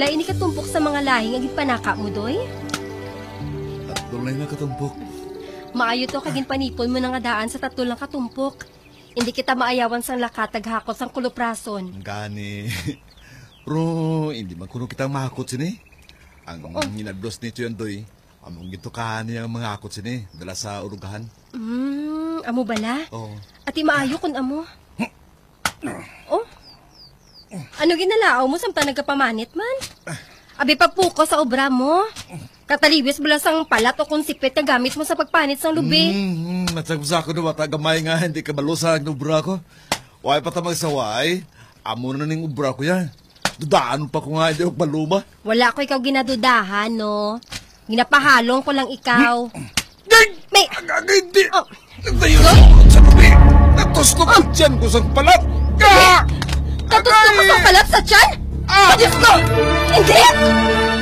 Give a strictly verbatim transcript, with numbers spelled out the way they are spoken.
Wala ini katumpok sa mga lahing aging panaka mo, doy? Tatlo lang nga katumpok. Maayo to kaging panipon mo nga daan sa tatlo lang katumpok. Hindi kita maayawan sang lakatag hakot sang kuluprason. Gani. Pero hindi man kuno kita mahakot sini. Ang Oh. ginadlos nito yan, doy. Among gito kahan niya ang mga akot sini. Dala sa urugahan. Hmm, amo bala? Oo. Ati maayo kun amo. Oh? Ano ginalaaw mo samtang nagkapamanit man? Abi pagpuko sa obra mo. Katalibis bala sang palat o kung sipit na gamit mo sa pagpanit sang lubi. Hmm, hmm. Natsagsa ko na matagamay nga. Hindi ka balusa ang ubra ko. Why pa tamang saway? Amo na ning ubra ko yan. Dudaan pa ko nga hindi ako baluma. Wala ko ikaw ginadudahan, no? Ginapahalong ko lang ikaw. Day! May... Agagay, di! Oh. Nagdayo na ako sa lubi! Natos ko ka dyan ko sa palat! Ah! Tatos ko sa palat sa tiyan? Ah! Diyos ko! Hindi!